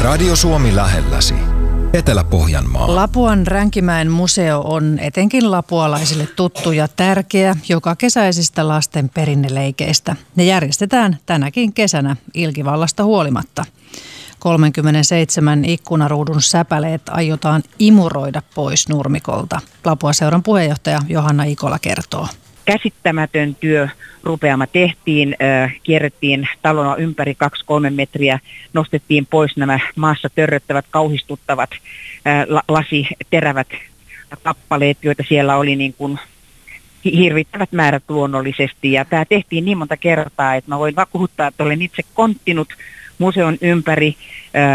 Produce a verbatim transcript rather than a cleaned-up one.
Radio Suomi lähelläsi. Etelä-Pohjanmaa. Lapuan Ränkimäen museo on etenkin lapualaisille tuttu ja tärkeä joka kesäisistä lasten perinneleikeistä. Ne järjestetään tänäkin kesänä ilkivallasta huolimatta. kolmekymmentäseitsemän ikkunaruudun säpäleet aiotaan imuroida pois nurmikolta. Lapuaseuran puheenjohtaja Johanna Ikola kertoo. Käsittämätön työ rupeama tehtiin, äh, kierrettiin talona ympäri kaksi kolme metriä, nostettiin pois nämä maassa törröttävät, kauhistuttavat äh, la- lasiterävät kappaleet, joita siellä oli niin kuin hirvittävät määrät luonnollisesti. Ja tämä tehtiin niin monta kertaa, että mä voin vakuuttaa, että olen itse konttinut museon ympäri. Äh,